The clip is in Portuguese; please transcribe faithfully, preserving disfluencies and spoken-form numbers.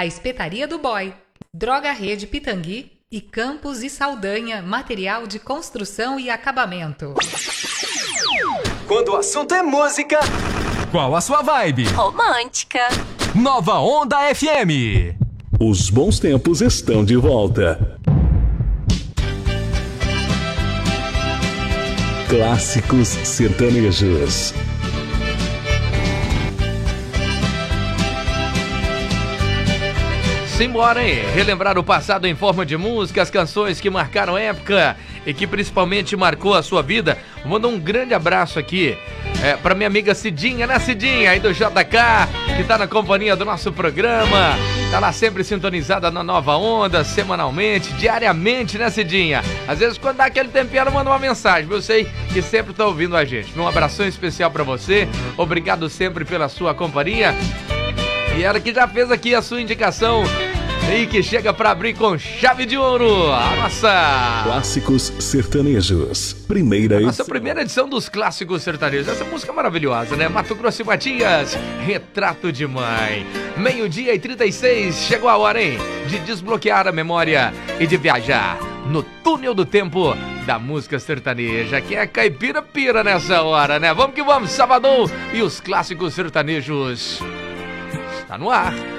a Espetaria do Boy, Droga Rede Pitangui e Campos e Saldanha, material de construção e acabamento. Quando o assunto é música, qual a sua vibe? Romântica. Nova Onda F M. Os bons tempos estão de volta. Clássicos sertanejos. Simbora, hein? Relembrar o passado em forma de música, as canções que marcaram época e que principalmente marcou a sua vida. Manda um grande abraço aqui é, pra minha amiga Cidinha, né Cidinha, aí do J K, que tá na companhia do nosso programa, tá lá sempre sintonizada na Nova Onda, semanalmente, diariamente, né Cidinha? Às vezes quando dá aquele tempinho ela manda uma mensagem, eu sei que sempre tá ouvindo a gente. Um abração especial pra você, obrigado sempre pela sua companhia. E ela que já fez aqui a sua indicação e que chega pra abrir com chave de ouro a nossa... Clássicos sertanejos, primeira edição. Nossa primeira edição dos Clássicos Sertanejos. Essa música é maravilhosa, né? Mato Grosso e Matias, Retrato de Mãe. Meio-dia e trinta e seis, chegou a hora, hein? De desbloquear a memória e de viajar no túnel do tempo da música sertaneja. Quem é caipira pira nessa hora, né? Vamos que vamos, Sabadão e os Clássicos Sertanejos. Tá no ar.